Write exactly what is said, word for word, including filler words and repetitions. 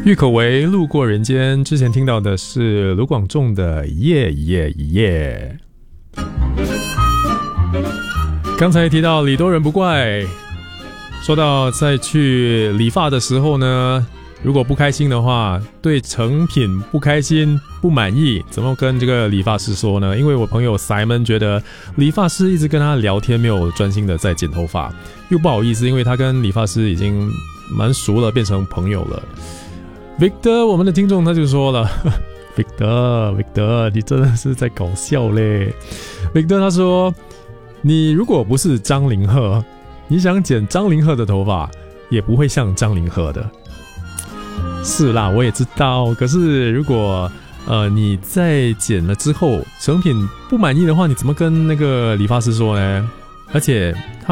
郁可唯路过人间，之前听到的是卢广仲的耶耶耶。刚才提到礼多人不怪，说到在去理发的时候呢，如果不开心的话，对成品不开心不满意，怎么跟这个理发师说呢？因为我朋友 Simon 觉得理发师一直跟他聊天，没有专心的在剪头发，又不好意思，因为他跟理发师已经蛮熟了，变成朋友了。Victor 我们的听众他就说了Victor Victor 你真的是在搞笑嘞。 Victor 他说，你如果不是张凌赫，你想剪张凌赫的头发也不会像张凌赫的。是啦，我也知道，可是如果呃你在剪了之后成品不满意的话，你怎么跟那个理发师说呢？而且